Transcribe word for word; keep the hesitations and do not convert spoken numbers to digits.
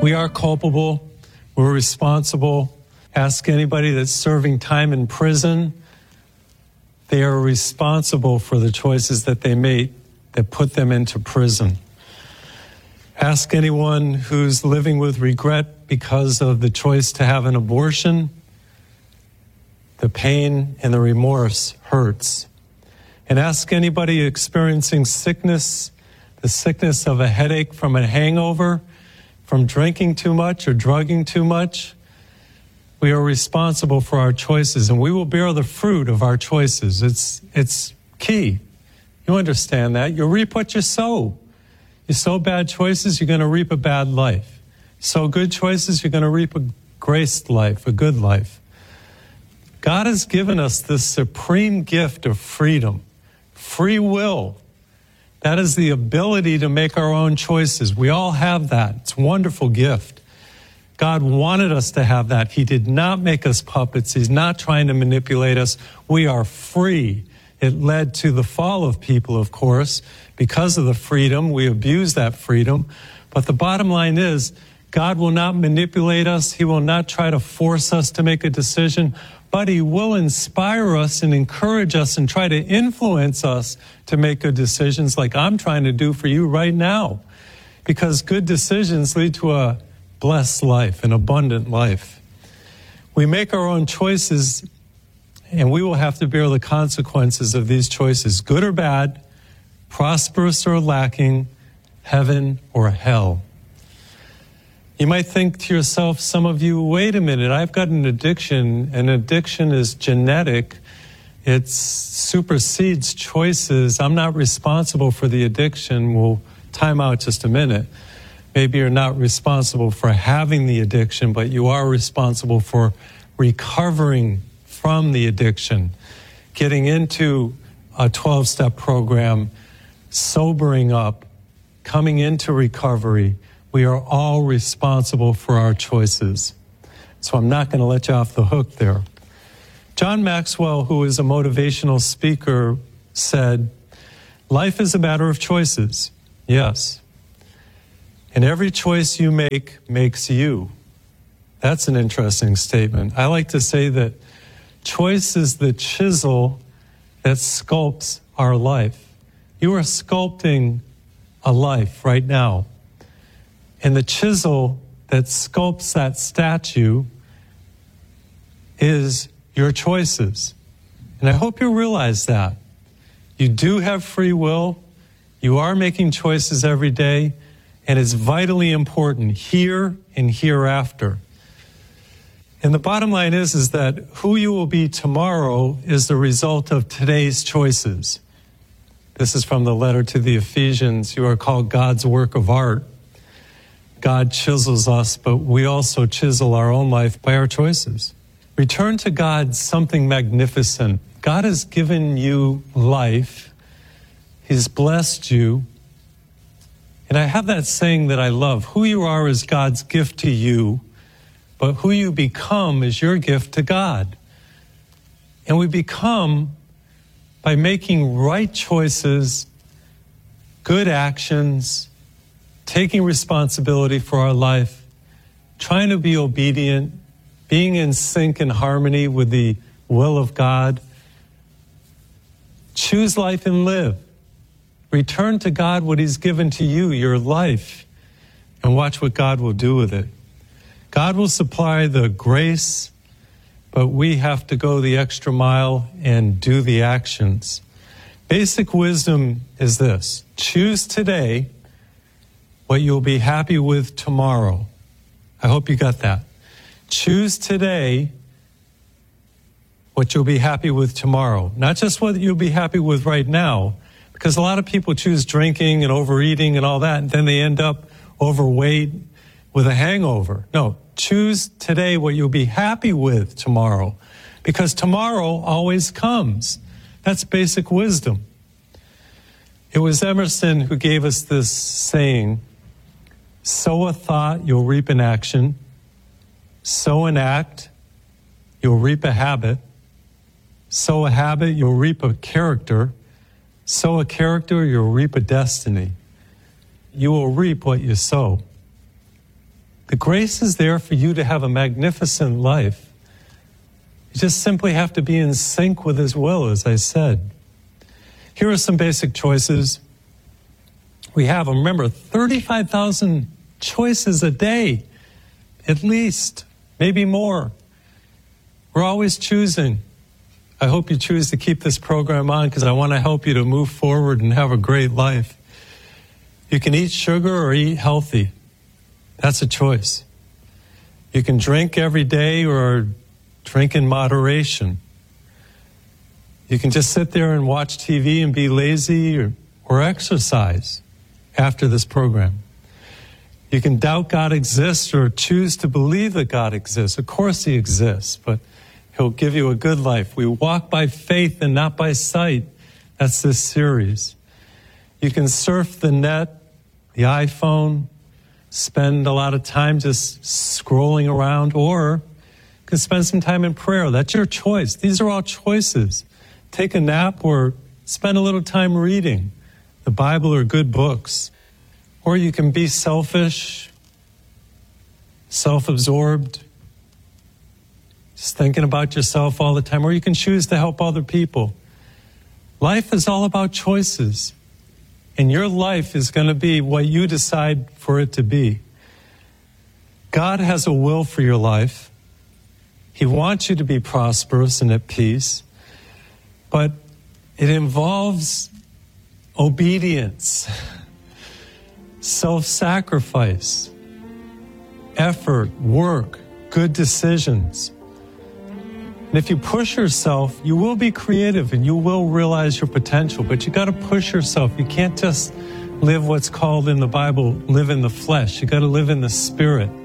We are culpable. We're responsible. Ask anybody that's serving time in prison. They are responsible for the choices that they made that put them into prison. Ask anyone who's living with regret because of the choice to have an abortion. The pain and the remorse hurts. And ask anybody experiencing sickness, the sickness of a headache from a hangover, from drinking too much or drugging too much. We are responsible for our choices, and we will bear the fruit of our choices. It's it's key. You understand that. You reap what you sow. You sow bad choices, you're going to reap a bad life. Sow good choices, you're going to reap a graced life, a good life. God has given us this supreme gift of freedom, free will. That is the ability to make our own choices. We all have that. It's a wonderful gift. God wanted us to have that. He did not make us puppets. He's not trying to manipulate us. We are free. It led to the fall of people, of course. Because of the freedom, we abuse that freedom. But the bottom line is, God will not manipulate us. He will not try to force us to make a decision, but He will inspire us and encourage us and try to influence us to make good decisions like I'm trying to do for you right now. Because good decisions lead to a blessed life, an abundant life. We make our own choices, and we will have to bear the consequences of these choices, good or bad, prosperous or lacking, heaven or hell. You might think to yourself, some of you, wait a minute, I've got an addiction. An addiction is genetic. It supersedes choices. I'm not responsible for the addiction. We'll time out just a minute. Maybe you're not responsible for having the addiction, but you are responsible for recovering from the addiction, getting into a twelve-step program, sobering up, coming into recovery. We are all responsible for our choices. So I'm not going to let you off the hook there. John Maxwell, who is a motivational speaker, said, life is a matter of choices. Yes. And every choice you make makes you. That's an interesting statement. I like to say that choice is the chisel that sculpts our life. You are sculpting a life right now. And the chisel that sculpts that statue is your choices. And I hope you realize that. You do have free will. You are making choices every day. And it's vitally important here and hereafter. And the bottom line is, is that who you will be tomorrow is the result of today's choices. This is from the letter to the Ephesians. You are called God's work of art. God chisels us, but we also chisel our own life by our choices. Return to God something magnificent. God has given you life. He's blessed you. And I have that saying that I love. Who you are is God's gift to you, but who you become is your gift to God. And we become by making right choices, good actions, taking responsibility for our life, trying to be obedient, being in sync and harmony with the will of God. Choose life and live. Return to God what He's given to you, your life, and watch what God will do with it. God will supply the grace, but we have to go the extra mile and do the actions. Basic wisdom is this: choose today what you'll be happy with tomorrow. I hope you got that. Choose today what you'll be happy with tomorrow. Not just what you'll be happy with right now, because a lot of people choose drinking and overeating and all that, and then they end up overweight with a hangover. No, choose today what you'll be happy with tomorrow, because tomorrow always comes. That's basic wisdom. It was Emerson who gave us this saying: sow a thought, you'll reap an action. Sow an act, you'll reap a habit. Sow a habit, you'll reap a character. Sow a character, you'll reap a destiny. You will reap what you sow. The grace is there for you to have a magnificent life. You just simply have to be in sync with His will, as I said. Here are some basic choices. We have, remember, thirty-five thousand choices a day, at least, maybe more. We're always choosing. I hope you choose to keep this program on because I want to help you to move forward and have a great life. You can eat sugar or eat healthy. That's a choice. You can drink every day or drink in moderation. You can just sit there and watch T V and be lazy or, or exercise after this program. You can doubt God exists or choose to believe that God exists. Of course He exists, but He'll give you a good life. We walk by faith and not by sight. That's this series. You can surf the net, the iPhone, spend a lot of time just scrolling around, or you can spend some time in prayer. That's your choice. These are all choices. Take a nap or spend a little time reading the Bible or good books. Or you can be selfish, self-absorbed, just thinking about yourself all the time. Or you can choose to help other people. Life is all about choices. And your life is going to be what you decide for it to be. God has a will for your life. He wants you to be prosperous and at peace. But it involves obedience, self-sacrifice, effort, work, good decisions. And if you push yourself, you will be creative and you will realize your potential, but you got to push yourself. You can't just live what's called in the Bible, live in the flesh. You got to live in the spirit.